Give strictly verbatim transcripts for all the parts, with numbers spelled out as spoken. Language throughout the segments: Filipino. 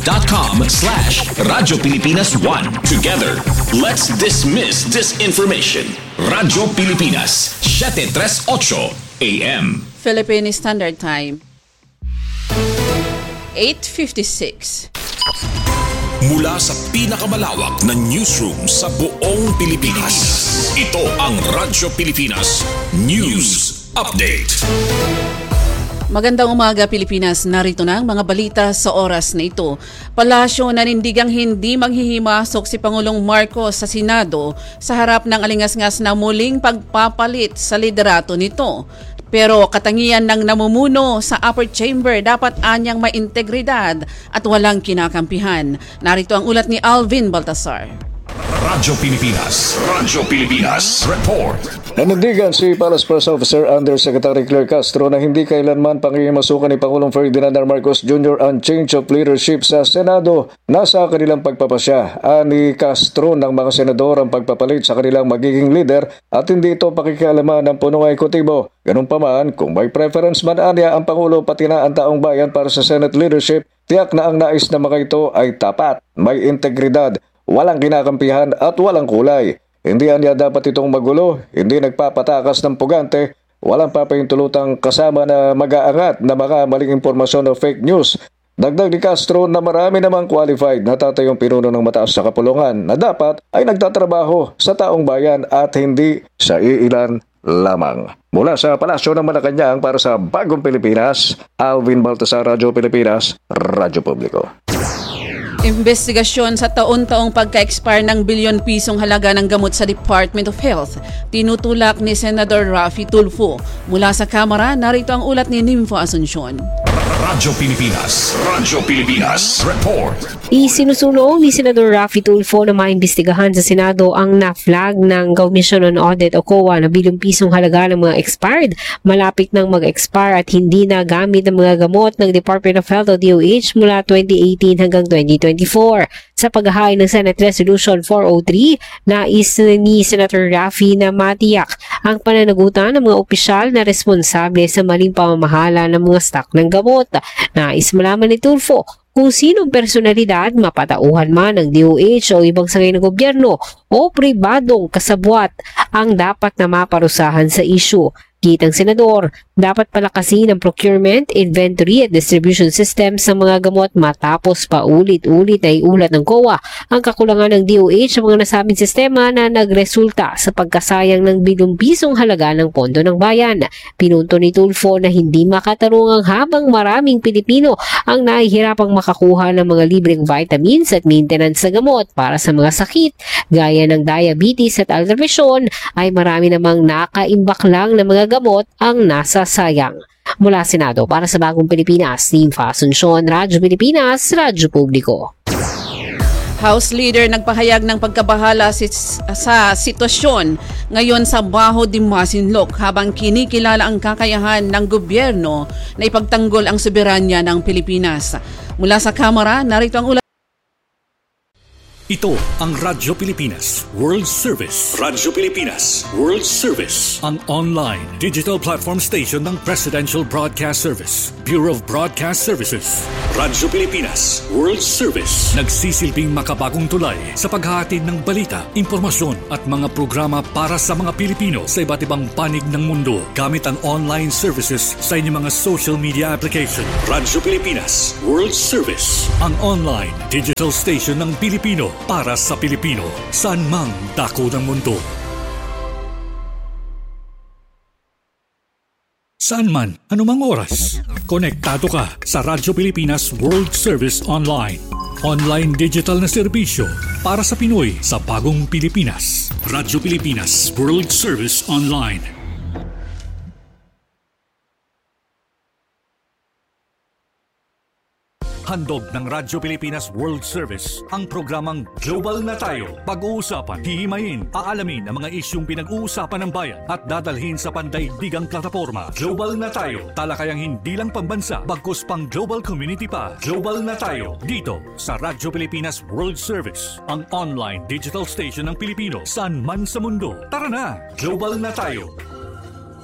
facebook.com slash Radyo Pilipinas one. Together, let's dismiss disinformation. Radyo Pilipinas, seven thirty-eight A M. Philippine Standard Time, eight fifty-six. Mula sa pinakamalawak na newsroom sa buong Pilipinas, ito ang Radyo Pilipinas News Update. Magandang umaga Pilipinas, narito na ang mga balita sa oras na ito. Palasyo nanindigang hindi maghihimasok si Pangulong Marcos sa Senado sa harap ng alingas-ngas na muling pagpapalit sa liderato nito. Pero katangian ng namumuno sa upper chamber dapat anyang may integridad at walang kinakampihan. Narito ang ulat ni Alvin Baltasar. Radyo Pilipinas, Radyo Pilipinas Report. Nanindigan si Palace Press Officer Undersecretary Claire Castro na hindi kailanman pangihimasukan ni Pangulong Ferdinand R. Marcos Junior ang change of leadership sa Senado. Nasa kanilang pagpapasya, ani Castro ng mga senador ang pagpapalit sa kanilang magiging leader at hindi ito pakikialaman ng punong ekotibo. Ganun pa man, kung may preference man anya ang Pangulo pati na ang taong bayan para sa Senate leadership, tiyak na ang nais na mga ito ay tapat, may integridad, walang kinakampihan at walang kulay. Hindi anya dapat itong magulo, hindi nagpapatakas ng pugante, walang papahintulutang kasama na mag-aangat na mga maling impormasyon o fake news. Dagdag ni Castro na marami namang qualified na tatayong pinuno ng mataas sa kapulungan na dapat ay nagtatrabaho sa taong bayan at hindi sa iilan lamang. Mula sa Palasyo ng Malacanang para sa Bagong Pilipinas, Alvin Baltasar, Radyo Pilipinas, Radyo Publiko. Investigasyon sa taon-taong pagka-expire ng bilyon pisong halaga ng gamot sa Department of Health. Tinutulak ni Senador Raffy Tulfo. Mula sa Kamara, narito ang ulat ni Nympho Asuncion. Radyo Pilipinas, Radyo Pilipinas Report. Isinusulong ni Senador Raffy Tulfo na maimbestigahan sa Senado ang na-flag ng Commission on Audit o C O A na bilyong pisong halaga ng mga expired, malapit nang mag-expire at hindi na gamit ng mga gamot ng Department of Health o D O H mula twenty eighteen hanggang twenty twenty-four. Sa paghahain ng Senate Resolution four oh three, nais ni Senator Raffy na matiyak ang pananagutan ng mga opisyal na responsable sa maling pamamahala ng mga stock ng gamot. Nais malaman ni Tulfo kung sinong personalidad, mapatauhan man ng D O H o ibang sangay ng gobyerno o pribadong kasabwat ang dapat na maparusahan sa issue. Kitang senador, dapat palakasin ang procurement, inventory at distribution system sa mga gamot matapos pa ulit-ulit na iulat ng C O A ang kakulangan ng D O H sa mga nasabing sistema na nagresulta sa pagkasayang ng bilyong pisong halaga ng pondo ng bayan. Pinunto ni Tulfo na hindi makatarungang habang maraming Pilipino ang nahihirapang makakuha ng mga libreng vitamins at maintenance sa gamot para sa mga sakit gaya ng diabetes at aldermasyon ay marami namang nakaimbak lang ng mga gamot ang nasasayang. Mula Senado para sa Bagong Pilipinas, Nympho Asuncion, Radyo Pilipinas, Radyo Publiko. House Leader nagpahayag ng pagkabahala sa sitwasyon ngayon sa Baho de Masinloc habang kinikilala ang kakayahan ng gobyerno na ipagtanggol ang soberanya ng Pilipinas. Mula sa Kamara, narito ang ulat. Ito ang Radyo Pilipinas World Service. Radyo Pilipinas World Service, ang online digital platform station ng Presidential Broadcast Service, Bureau of Broadcast Services. Radyo Pilipinas World Service, nagsisilbing makabagong tulay sa paghahatid ng balita, impormasyon at mga programa para sa mga Pilipino sa iba't ibang panig ng mundo gamit ang online services sa inyong mga social media application. Radyo Pilipinas World Service, ang online digital station ng Pilipino para sa Pilipino, saan mang dako ng mundo. Saan man, anumang oras, konektado ka sa Radyo Pilipinas World Service Online. Online digital na serbisyo para sa Pinoy sa bagong Pilipinas. Radyo Pilipinas World Service Online. Handog ng Radyo Pilipinas World Service ang programang Global na Tayo. Pag-uusapan, hihimayin, aalamin ang mga isyung pinag-uusapan ng bayan at dadalhin sa pandaigdigang plataforma. Global na Tayo, talakayang hindi lang pambansa, bagkus pang global community pa. Global na Tayo, dito sa Radyo Pilipinas World Service, ang online digital station ng Pilipino saan man sa mundo. Tara na, Global na Tayo.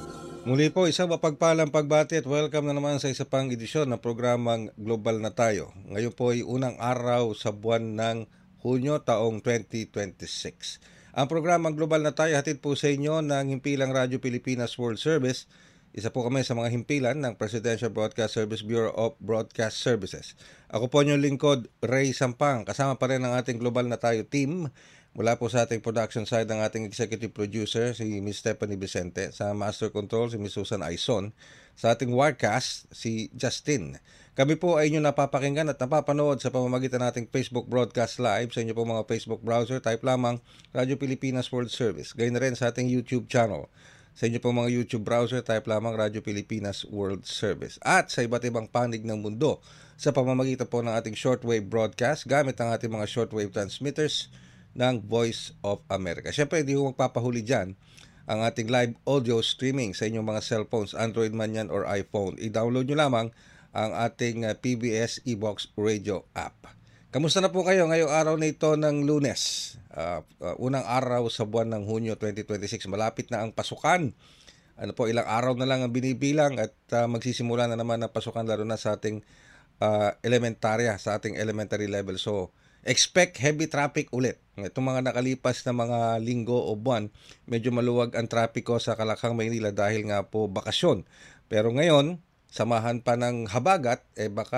Muli po, isang mapagpalang pagbati at welcome na naman sa isa pang edisyon ng programang Global na Tayo. Ngayon po ay unang araw sa buwan ng Hunyo taong twenty twenty-six. Ang programang Global na Tayo hatid po sa inyo ng Himpilang Radyo Pilipinas World Service. Isa po kami sa mga himpilan ng Presidential Broadcast Service Bureau of Broadcast Services. Ako po inyong lingkod, Ray Sampang. Kasama pa rin ang ating Global na Tayo team. Mula po sa ating production side ng ating executive producer, si Miz Stephanie Vicente. Sa master control, si Miz Susan Aison. Sa ating Wirecast, si Justin. Kami po ay inyong napapakinggan at napapanood sa pamamagitan nating Facebook Broadcast Live. Sa inyo po mga Facebook browser, type lamang Radyo Pilipinas World Service. Gayun na rin sa ating YouTube channel. Sa inyo po mga YouTube browser, type lamang Radyo Pilipinas World Service. At sa iba't ibang panig ng mundo sa pamamagitan po ng ating shortwave broadcast gamit ang ating mga shortwave transmitters ng Voice of America. Siyempre, hindi ko magpapahuli dyan ang ating live audio streaming sa inyong mga cellphones, Android man yan or iPhone. I-download nyo lamang ang ating P B S eBox Radio app. Kamusta na po kayo ngayong araw na ito ng Lunes? Uh, uh, unang araw sa buwan ng Hunyo twenty twenty-six. Malapit na ang pasukan. Ano po, ilang araw na lang ang binibilang at uh, magsisimula na naman ang pasukan lalo na sa ating uh, elementarya, sa ating elementary level. So, expect heavy traffic ulit. Itong mga nakalipas na mga linggo o buwan, medyo maluwag ang trapiko sa Kalakhang, Maynila dahil nga po bakasyon. Pero ngayon, samahan pa ng habagat, eh baka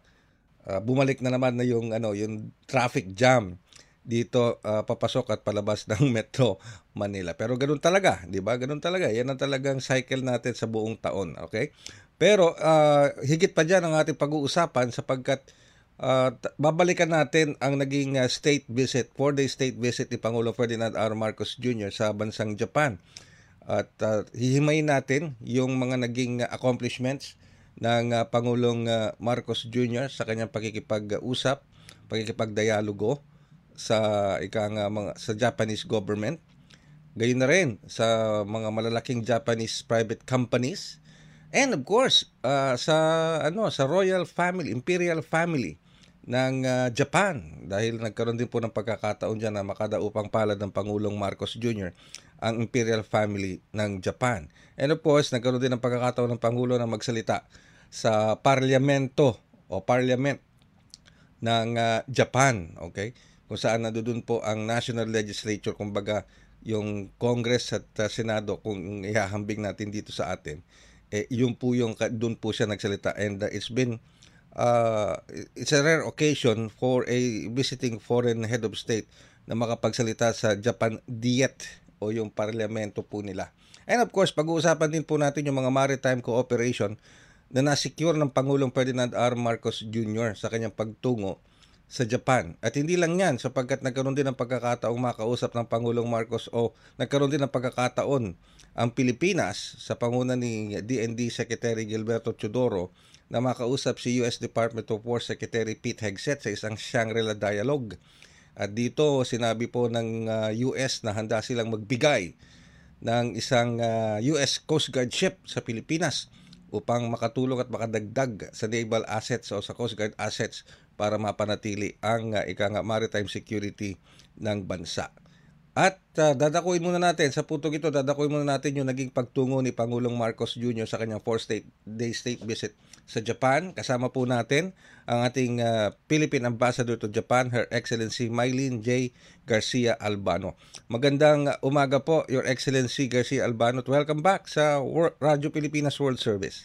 uh, bumalik na naman na yung, ano, yung traffic jam dito uh, papasok at palabas ng Metro Manila. Pero ganun talaga, di ba? Ganun talaga. Yan ang talagang cycle natin sa buong taon. Okay? Pero uh, higit pa dyan ang ating pag-uusapan sapagkat Uh, babalikan natin ang naging uh, state visit, four-day state visit ni Pangulong Ferdinand R. Marcos Junior sa bansang Japan. At uh, hihimayin natin yung mga naging uh, accomplishments ng uh, Pangulong uh, Marcos Junior sa kanyang pakikipag-usap, pakikipagdialogo sa ikang uh, mga sa Japanese government. Gayon na rin sa mga malalaking Japanese private companies. And of course, uh, sa ano sa royal family, imperial family ng uh, Japan dahil nagkaroon din po ng pagkakataon dyan na makadaupang palad ng Pangulong Marcos Junior ang imperial family ng Japan. And of course, nagkaroon din ng pagkakataon ng Pangulo na magsalita sa parlamento o parliament ng uh, Japan, okay? Kung saan nandoon po ang national legislature, kumbaga yung Congress at uh, Senado kung ihahambing natin dito sa atin. Eh, yun po yung, doon po siya nagsalita and uh, it's been Uh, it's a rare occasion for a visiting foreign head of state na makapagsalita sa Japan Diet o yung parlamento po nila. And of course, pag-uusapan din po natin yung mga maritime cooperation na nasecure ng Pangulong Ferdinand R. Marcos Junior sa kanyang pagtungo sa Japan. At hindi lang yan, sapagkat nagkaroon din ng pagkakataong makausap ng Pangulong Marcos o nagkaroon din ng pagkakataon ang Pilipinas sa panguna ni D N D Secretary Gilberto Teodoro na makausap si U S Department of War Secretary Pete Hegseth sa isang Shangri-La Dialogue. At dito sinabi po ng uh, U S na handa silang magbigay ng isang uh, U S Coast Guard ship sa Pilipinas upang makatulong at makadagdag sa naval assets o sa Coast Guard assets para mapanatili ang uh, ika nga maritime security ng bansa. At uh, dadakuin muna natin, sa putong ito, dadakuin muna natin yung naging pagtungo ni Pangulong Marcos Junior sa kanyang four-day state visit sa Japan. Kasama po natin ang ating uh, Philippine Ambassador to Japan, Her Excellency Mylene J. Garcia Albano. Magandang umaga po, Your Excellency Garcia Albano. Welcome back sa Radyo Pilipinas World Service.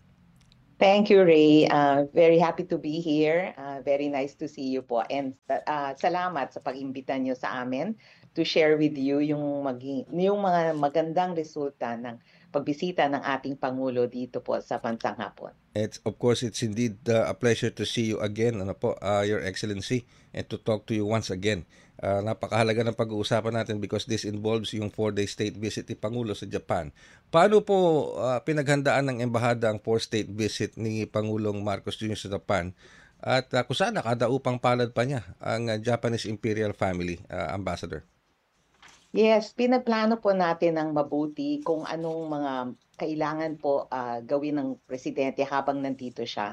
Thank you, Ray. Uh, very happy to be here. Uh, very nice to see you po. And uh, salamat sa pag-imbita nyo sa amin to share with you yung, maging, yung mga magandang resulta ng pagbisita ng ating Pangulo dito po sa bansang Hapon. It's, of course, it's indeed uh, a pleasure to see you again, ano po, uh, Your Excellency, and to talk to you once again. Uh, napakahalaga ng pag-uusapan natin because this involves yung four-day state visit ni Pangulo sa Japan. Paano po uh, pinaghandaan ng embahada ang four-state visit ni Pangulong Marcos Junior sa Japan? At uh, kung saan nakadaupang palad pa niya ang uh, Japanese Imperial Family, uh, Ambassador? Yes, pinaplano po natin ng mabuti kung anong mga kailangan po uh, gawin ng presidente habang nandito siya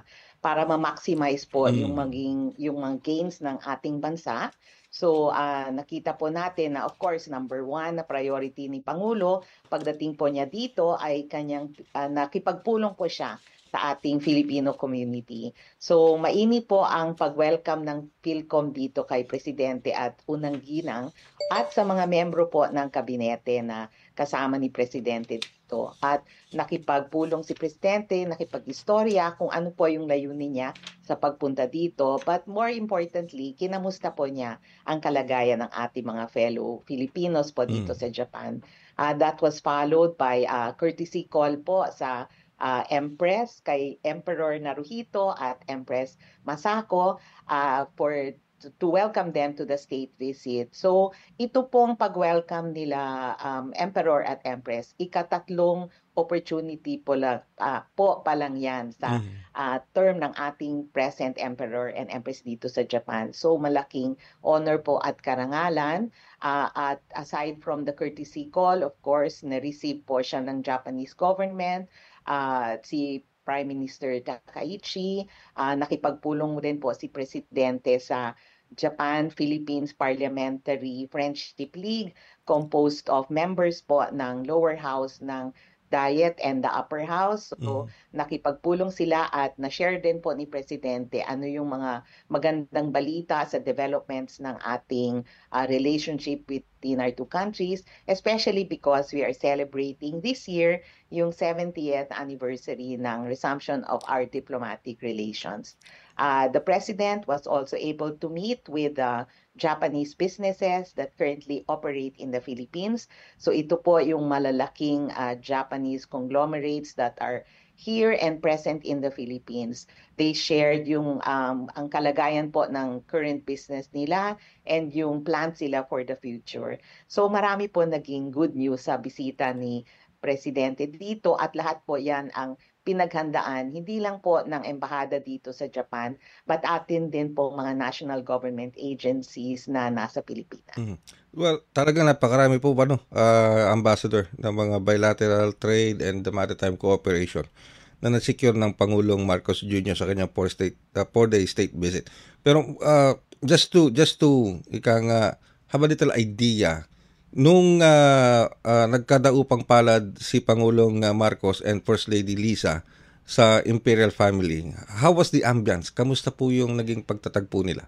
para ma-maximize po Mm. yung maging yung mga gains ng ating bansa. So uh, nakita po natin na of course number one na priority ni Pangulo pagdating po niya dito ay kanyang uh, nakipagpulong po siya sa ating Filipino community. So mainit po ang pag-welcome ng PhilCom dito kay Presidente at unang ginang at sa mga membro po ng kabinete na kasama ni Presidente dito. At nakipagpulong si Presidente, nakipag-istorya kung ano po yung layunin niya sa pagpunta dito. But more importantly, kinamusta po niya ang kalagayan ng ating mga fellow Filipinos po dito Mm. sa Japan. Uh, that was followed by a courtesy call po sa uh, Empress, kay Emperor Naruhito at Empress Masako uh, for to, to welcome them to the state visit. So ito pong pag-welcome nila um, Emperor at Empress, ikatatlong opportunity po, lang, uh, po pa lang yan sa Mm. uh, term ng ating present Emperor and Empress dito sa Japan. So malaking honor po at karangalan. Uh, at aside from the courtesy call, of course, na-receive po siya ng Japanese government, uh, si Prime Minister Takaichi, uh, nakipagpulong rin po si Presidente sa Japan-Philippines Parliamentary Friendship League, composed of members po ng lower house ng Diet and the upper house. So, Mm. nakipagpulong sila at na-share din po ni Presidente ano yung mga magandang balita sa developments ng ating uh, relationship between our two countries, especially because we are celebrating this year yung seventieth anniversary ng resumption of our diplomatic relations. Uh, the President was also able to meet with uh, Japanese businesses that currently operate in the Philippines. So ito po yung malalaking uh, Japanese conglomerates that are here and present in the Philippines. They shared yung um, ang kalagayan po ng current business nila and yung plans sila for the future. So marami po naging good news sa bisita ni Presidente dito at lahat po yan ang pinaghandaan, hindi lang po ng embahada dito sa Japan, but atin din po mga national government agencies na nasa Pilipinas. Mm. Well, talagang napakarami po ba, no, uh, Ambassador, ng mga bilateral trade and the maritime cooperation na nasecure ng Pangulong Marcos Junior sa kanyang four state uh, four-day state visit. Pero uh, just to just to ika nga have a little idea, nung uh, uh, nagkadaupang palad si Pangulong uh, Marcos and First Lady Lisa sa Imperial Family, how was the ambience? Kamusta po yung naging pagtatagpo nila?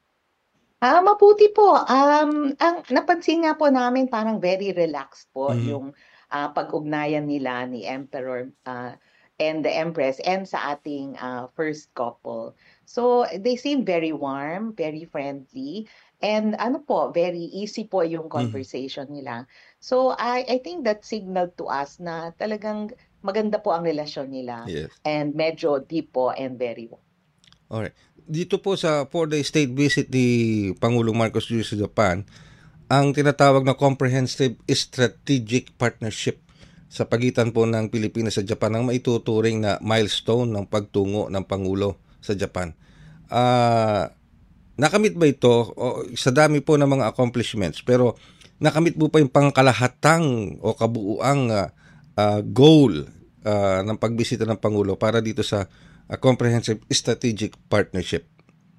Ah, mabuti po. Um, ang napansin nga po namin parang very relaxed po Mhm. yung ah, pag-ugnayan nila ni Emperor ah, and the Empress and sa ating ah, first couple. So they seem very warm, very friendly, and ano po, very easy po yung conversation nila. So I I think that signaled to us na talagang maganda po ang relasyon nila Yes. and medyo deep po and very warm. Alright. Dito po sa four-day state visit ni Pangulong Marcos Junior sa Japan, ang tinatawag na Comprehensive Strategic Partnership sa pagitan po ng Pilipinas sa Japan ang maituturing na milestone ng pagtungo ng Pangulo sa Japan. Ah, nakamit ba ito o, sa dami po ng mga accomplishments, pero nakamit po pa yung pangkalahatang o kabuuang ah, ah, goal ah, ng pagbisita ng Pangulo para dito sa a comprehensive strategic partnership?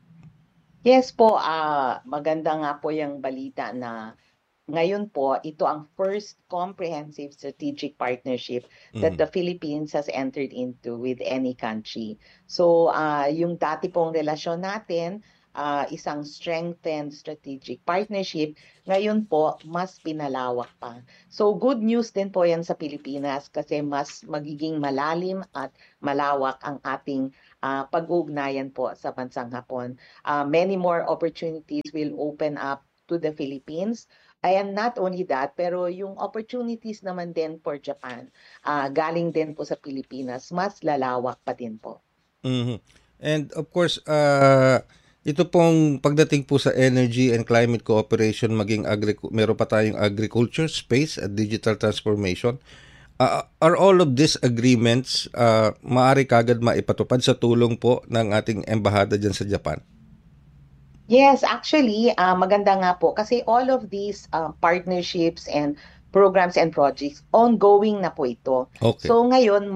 Yes po, ah maganda nga po yung balita na ngayon po ito ang first comprehensive strategic partnership that Mm. the Philippines has entered into with any country. So ah yung dati pong relasyon natin, ah isang strengthened strategic partnership, ngayon po mas pinalawak pa. So good news din po yan sa Pilipinas kasi mas magiging malalim at malawak ang ating ah, pag-ugnayan po sa bansang Hapon. Uh, many more opportunities will open up to the Philippines. And not only that, pero yung opportunities naman din for Japan, ah, galing din po sa Pilipinas, mas lalawak pa din po. Mhm. And of course, uh, ito pong pagdating po sa energy and climate cooperation, maging agric- meron pa tayong agriculture, space at digital transformation. Uh, are all of these agreements uh, maaari kagad maipatupad sa tulong po ng ating embahada dyan sa Japan? Yes, actually, ah, maganda nga po kasi all of these ah, partnerships and programs and projects, ongoing na po ito. Okay. So ngayon, mas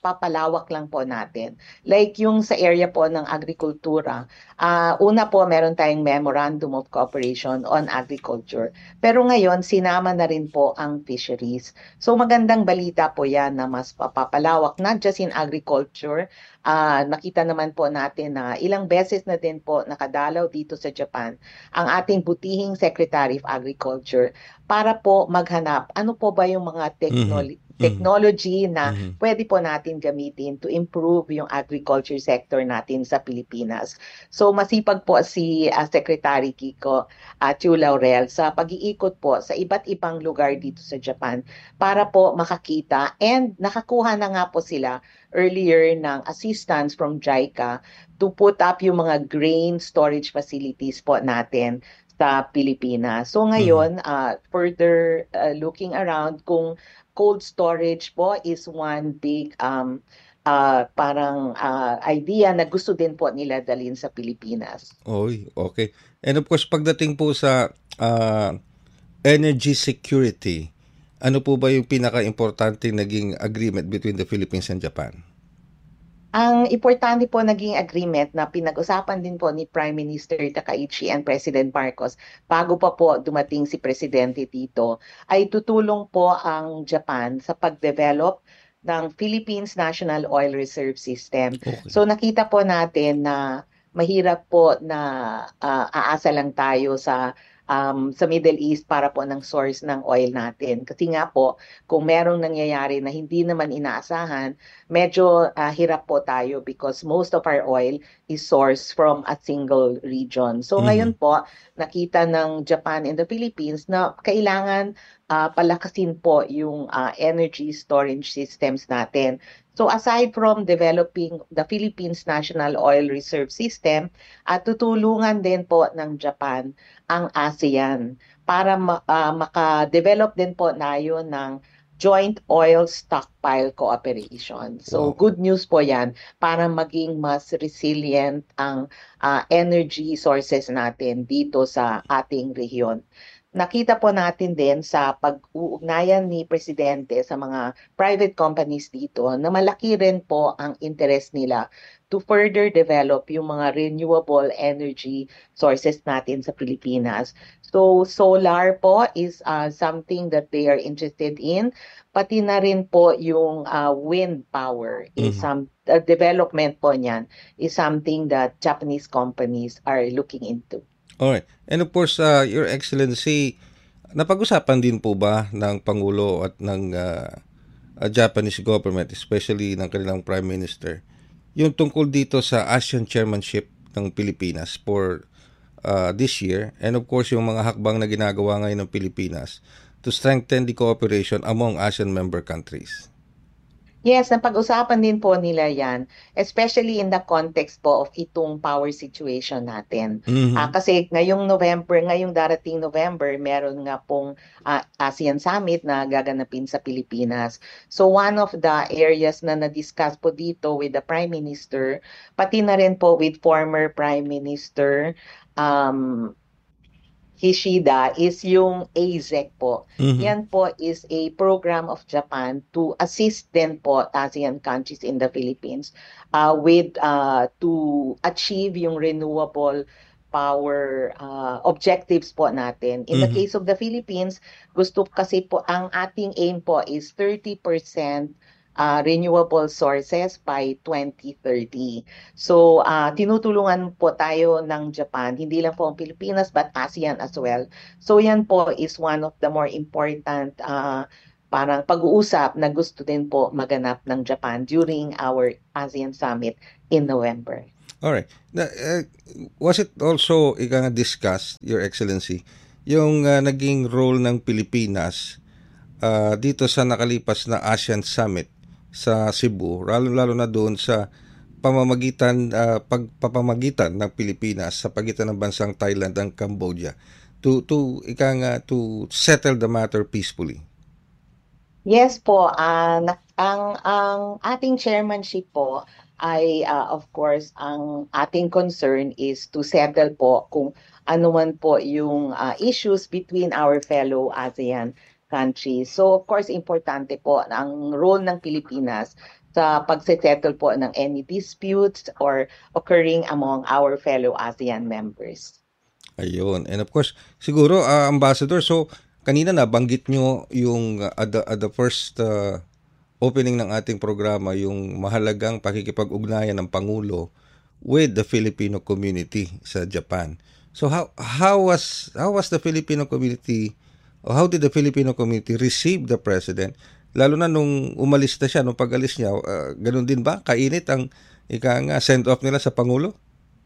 papalawak lang po natin. Like yung sa area po ng agrikultura, uh, una po meron tayong Memorandum of Cooperation on Agriculture. Pero ngayon, sinama na rin po ang fisheries. So magandang balita po yan na mas papapalawak, not just in agriculture. Uh, nakita naman po natin na ilang beses na din po nakadalaw dito sa Japan ang ating butihing Secretary of Agriculture para po maghanap ano po ba yung mga technology Mhm. technology na Mhm. pwede po natin gamitin to improve yung agriculture sector natin sa Pilipinas. So masipag po si uh, Secretary Kiko uh, Chu Laurel sa pag-iikot po sa iba't ibang lugar dito sa Japan para po makakita, and nakakuha na nga po sila earlier ng assistance from JICA to put up yung mga grain storage facilities po natin sa Pilipinas. So ngayon, uh, further uh, looking around, kung cold storage po is one big um, uh, parang uh, idea na gusto din po nila dalhin sa Pilipinas. Oy, okay. And of course, pagdating po sa uh, energy security, ano po ba yung pinaka-importante naging agreement between the Philippines and Japan? Ang importante po naging agreement na pinag-usapan din po ni Prime Minister Takaichi and President Marcos bago pa po dumating si Presidente dito, ay tutulong po ang Japan sa pag-develop ng Philippines National Oil Reserve System. Okay. So nakita po natin na mahirap po na uh, aasa lang tayo sa um, sa Middle East para po ng source ng oil natin. Kasi nga po, kung merong nangyayari na hindi naman inaasahan, medyo uh, hirap po tayo because most of our oil is sourced from a single region. So Mhm. ngayon po, nakita ng Japan and the Philippines na kailangan uh, palakasin po yung uh, energy storage systems natin. So aside from developing the Philippines National Oil Reserve System, at tutulungan din po ng Japan ang ASEAN para ma- uh, maka-develop din po tayo ng joint oil stockpile cooperation. So Wow. good news po yan para maging mas resilient ang uh, energy sources natin dito sa ating rehiyon. Nakita po natin din sa pag-uugnayan ni Presidente sa mga private companies dito na malaki rin po ang interest nila to further develop yung mga renewable energy sources natin sa Pilipinas. So solar po is uh, something that they are interested in. Pati na rin po yung uh, wind power is Mhm. some uh, development po niyan is something that Japanese companies are looking into. Alright. And of course, uh, Your Excellency, napag-usapan din po ba ng Pangulo at ng uh, uh, Japanese government, especially ng kanilang Prime Minister, yung tungkol dito sa ASEAN chairmanship ng Pilipinas for uh, this year, and of course yung mga hakbang na ginagawa ngayon ng Pilipinas to strengthen the cooperation among ASEAN member countries? Yes, napag-usapan din po nila yan, especially in the context po of itong power situation natin. Mhm. Ah, kasi ngayong November, ngayong darating November, meron nga pong ah, ASEAN Summit na gaganapin sa Pilipinas. So one of the areas na na-discuss po dito with the Prime Minister, pati na rin po with former Prime Minister um, Kishida, is yung A Z E C po. Mhm. Yan po is a program of Japan to assist din po ASEAN countries in the Philippines uh, with uh, to achieve yung renewable power uh, objectives po natin. In the Mhm. case of the Philippines, gusto kasi po, ang ating aim po is thirty percent uh, renewable sources by twenty thirty. So, uh, tinutulungan po tayo ng Japan, hindi lang po ang Pilipinas but ASEAN as well. So, yan po is one of the more important uh, parang pag-uusap na gusto din po maganap ng Japan during our ASEAN Summit in November. Alright. Na, uh, was it also ika nga discussed, Your Excellency, yung uh, naging role ng Pilipinas uh, dito sa nakalipas na ASEAN Summit sa Cebu, lalo-lalo na doon sa pamamagitan, uh, pagpapamagitan ng Pilipinas sa pagitan ng bansang Thailand at Cambodia to, to, ika nga, to settle the matter peacefully? Yes po, ah, na- ang ang ating chairmanship po ay ah, of course ang ating concern is to settle po kung ano man po yung ah, issues between our fellow ASEAN countries. So of course importante po ang role ng Pilipinas sa pagsesettle po ng any disputes or occurring among our fellow ASEAN members. Ayun. And of course, siguro, uh, Ambassador, so kanina nabanggit nyo yung uh, at, the, at the first uh, opening ng ating programa, yung mahalagang pakikipag-ugnayan ng Pangulo with the Filipino community sa Japan. So how how was how was the Filipino community, or how did the Filipino community receive the President? Lalo na nung umalis na siya, nung pag-alis niya, uh, ganun din ba? Kainit ang ika nga send-off nila sa Pangulo?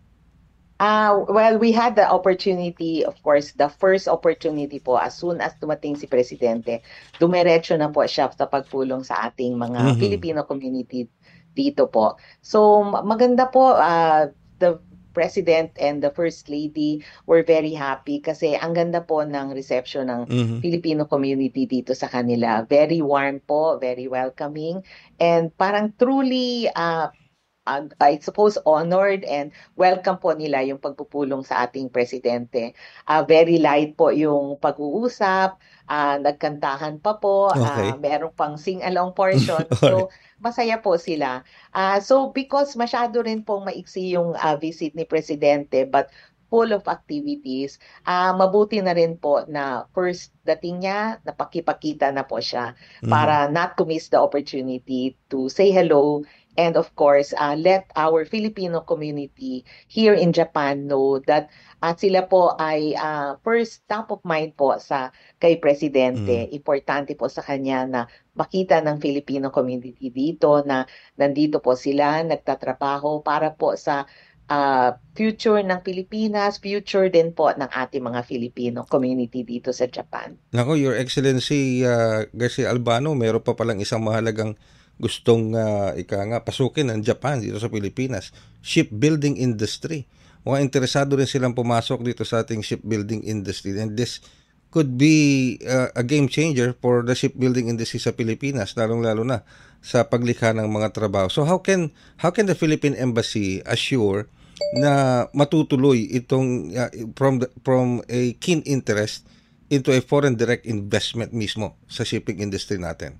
Uh, well, we had the opportunity, of course, the first opportunity po, as soon as dumating si Presidente, dumiretso na po siya sa pagpulong sa ating mga Mhm. Filipino community dito po. So ma- maganda po, uh, the President and the First Lady were very happy kasi ang ganda po ng reception ng Mhm. Filipino community dito sa kanila. Very warm po, very welcoming, and parang truly uh, uh, I suppose honored and welcome po nila yung pagpupulong sa ating presidente. Uh, very light po yung pag-uusap, uh, nagkantahan pa po, Okay. uh, merong pang sing-along portion. Alright. So, masaya po sila. Uh, so, because masyado rin pong maiksi yung uh, visit ni presidente, but full of activities, uh, mabuti na rin po na first dating niya, napakipakita na po siya Mhm. para not to miss the opportunity to say hello. And of course, uh, let our Filipino community here in Japan know that at sila po ay uh, first top of mind po sa kay Presidente. Importante po sa kanya na makita ng Filipino community dito na nandito po sila, nagtatrabaho para po sa uh, future ng Pilipinas, future din po ng ating mga Filipino community dito sa Japan. Nako, Your Excellency uh, Garcia Albano, meron pa palang isang mahalagang gustong uh, ika nga pasukin ng Japan dito sa Pilipinas, shipbuilding industry. Mga interesado rin silang pumasok dito sa ating shipbuilding industry, and this could be uh, a game changer for the shipbuilding industry sa Pilipinas, lalong-lalo na sa paglikha ng mga trabaho. So how can how can the Philippine Embassy assure na matutuloy itong uh, from the, from a keen interest into a foreign direct investment mismo sa shipping industry natin?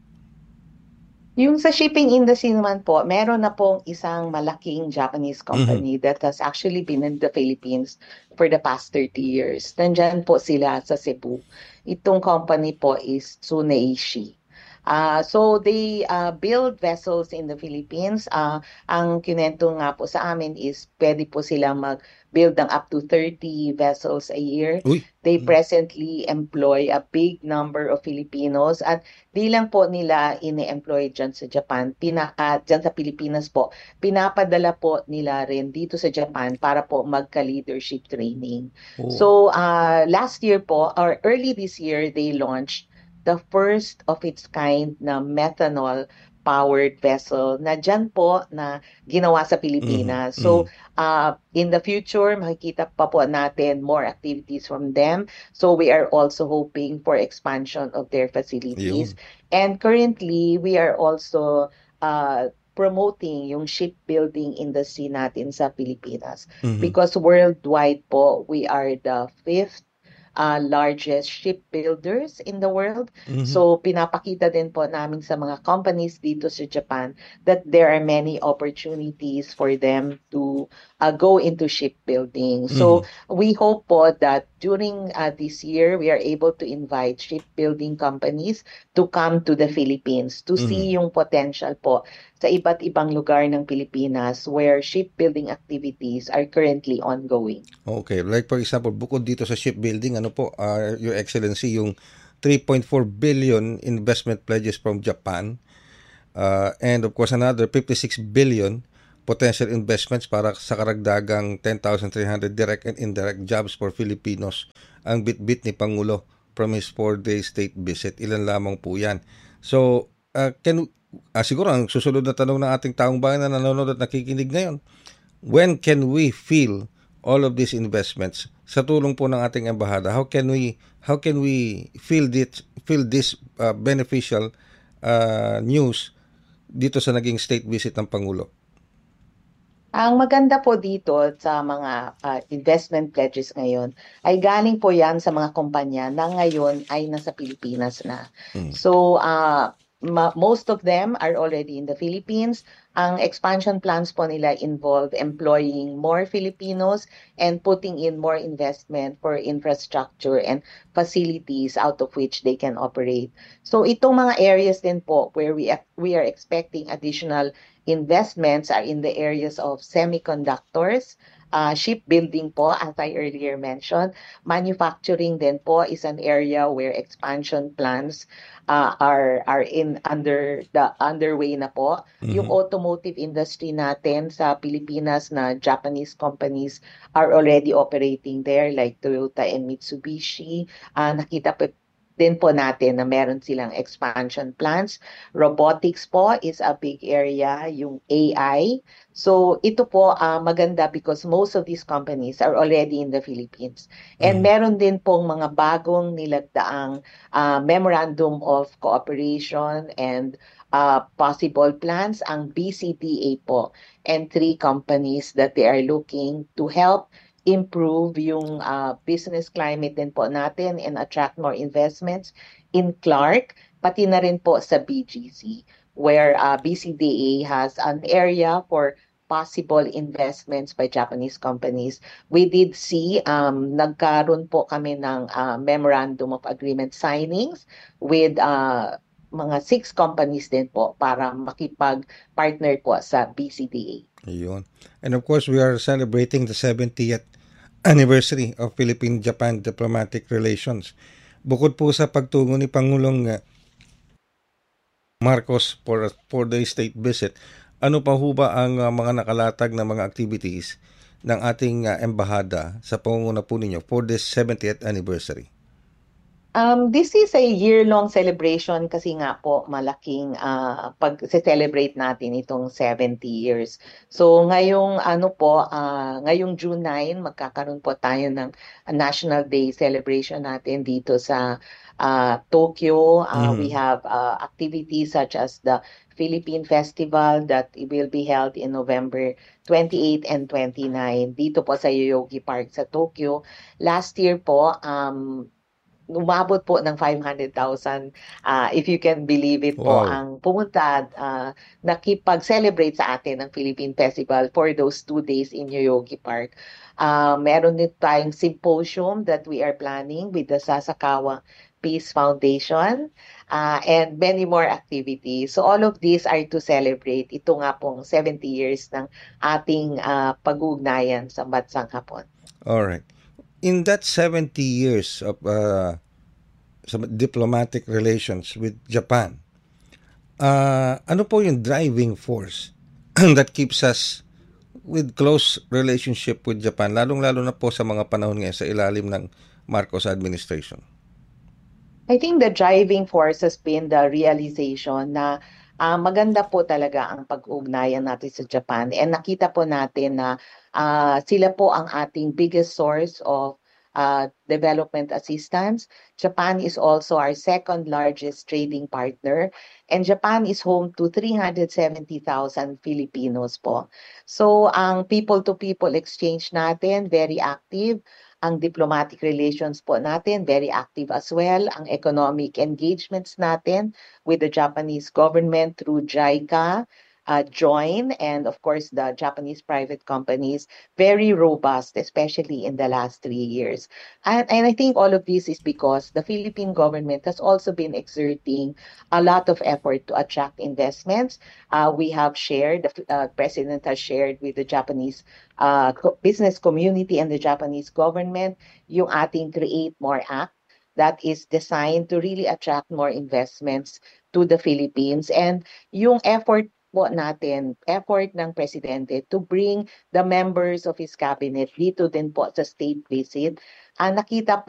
Yung sa shipping industry naman po, meron na pong isang malaking Japanese company that has actually been in the Philippines for the past thirty years. Nandyan po sila sa Cebu. Itong company po is Tsuneishi. Uh, so they uh, build vessels in the Philippines. Uh, ang kinento nga po sa amin is pwede po silang mag-build ng up to thirty vessels a year. Uy. They presently employ a big number of Filipinos at di lang po nila ini-employ dyan sa Japan, pinaka, dyan sa Pilipinas po, pinapadala po nila rin dito sa Japan para po magka-leadership training. Oh. So uh, last year po, or early this year, they launched the first of its kind na methanol powered vessel na dyan po na ginawa sa Pilipinas. Mhm, So, uh, in the future, makikita pa po natin more activities from them. So, we are also hoping for expansion of their facilities. Yun. And currently, we are also uh, promoting yung shipbuilding industry natin sa Pilipinas. Mhm. Because worldwide po, we are the fifth uh, largest shipbuilders in the world. Mhm. So pinapakita din po namin sa mga companies dito sa Japan that there are many opportunities for them to uh, go into shipbuilding. So we hope po that during uh, this year, we are able to invite shipbuilding companies to come to the Philippines to see yung potential po sa iba't ibang lugar ng Pilipinas where shipbuilding activities are currently ongoing. Okay, like for example, bukod dito sa shipbuilding, ano po, uh, Your Excellency, yung three point four billion investment pledges from Japan, uh, and of course another fifty-six billion potential investments para sa karagdagang ten thousand three hundred direct and indirect jobs for Filipinos ang bit-bit ni Pangulo from his four-day state visit. Ilan lamang po yan. So, uh, can, uh, siguro ang susunod na tanong ng ating taong bayan na nanonood at nakikinig ngayon, when can we feel all of these investments sa tulong po ng ating embahada? How can we how can we feel this feel this uh, beneficial uh, news dito sa naging state visit ng Pangulo? Ang maganda po dito sa mga uh, investment pledges ngayon ay galing po yan sa mga kumpanya na ngayon ay nasa Pilipinas na. Mm. So, uh, ma- most of them are already in the Philippines. Ang expansion plans po nila involve employing more Filipinos and putting in more investment for infrastructure and facilities out of which they can operate. So itong mga areas din po where we we are expecting additional investments are in the areas of semiconductors, uh, shipbuilding po, as I earlier mentioned. Manufacturing din po is an area where expansion plans uh, are are in under the underway na po. Yung Mhm. automotive industry natin sa Pilipinas na Japanese companies are already operating there like Toyota and Mitsubishi. Uh, nakita po din po natin na meron silang expansion plans. Robotics po is a big area, yung A I. So ito po uh, maganda because most of these companies are already in the Philippines. And Mhm. meron din pong mga bagong nilagdaang uh, memorandum of cooperation and uh, possible plans ang B C D A po and three companies that they are looking to help improve yung uh, business climate din po natin and attract more investments in Clark, pati na rin po sa B G C, where uh, B C D A has an area for possible investments by Japanese companies. We did see, um, nagkaroon po kami ng uh, memorandum of agreement signings with uh, mga six companies din po para makipag-partner po sa B C D A. Ayun. And of course, we are celebrating the seventieth anniversary of Philippine-Japan diplomatic relations. Bukod po sa pagtungo ni Pangulong uh, Marcos for for the state visit, ano pa ho ba ang uh, mga nakalatag na mga activities ng ating uh, embahada sa pangunguna po ninyo for this seventieth anniversary? Um, this is a year-long celebration kasi nga po malaking uh, pag-celebrate natin itong seventy years. So ngayong ano po, uh, ngayong June ninth, magkakaroon po tayo ng uh, National Day celebration natin dito sa uh, Tokyo. Uh, We Mhm. have uh, activities such as the Philippine Festival that will be held in November twenty-eighth and twenty-ninth dito po sa Yoyogi Park sa Tokyo. Last year po, um, umabot po ng five hundred thousand, uh, if you can believe it po, Wow. ang pumunta, uh, nakipag-celebrate sa atin ng Philippine Festival for those two days in Yoyogi Park. Uh, meron din tayong symposium that we are planning with the Sasakawa Peace Foundation, uh, and many more activities. So all of these are to celebrate ito nga pong seventy years ng ating uh, pag-ugnayan sa bansang Hapon. All right. In that seventy years of uh, some diplomatic relations with Japan, uh, ano po yung driving force that keeps us with close relationship with Japan, lalong-lalo na po sa mga panahon ngayon sa ilalim ng Marcos administration? I think the driving force has been the realization na uh, maganda po talaga ang pag-ugnayan natin sa Japan. And nakita po natin na uh, sila po ang ating biggest source of uh, development assistance. Japan is also our second largest trading partner. And Japan is home to three hundred seventy thousand Filipinos po. So ang people-to-people exchange natin, very active. Ang diplomatic relations po natin, very active as well. Ang economic engagements natin with the Japanese government through JICA, uh, JOIN, and of course the Japanese private companies, very robust, especially in the last three years. And, and I think all of this is because the Philippine government has also been exerting a lot of effort to attract investments. Uh, we have shared, the uh, President has shared with the Japanese uh, business community and the Japanese government yung ating Create More Act that is designed to really attract more investments to the Philippines. And yung effort po natin, effort ng Presidente to bring the members of his cabinet dito din po sa state visit, uh, nakita